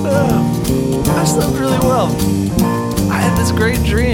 I slept really well. I had this great dream.